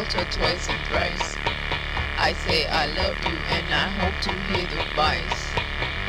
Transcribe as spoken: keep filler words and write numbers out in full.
once or twice and thrice. I say I love you and I hope to hear the voice.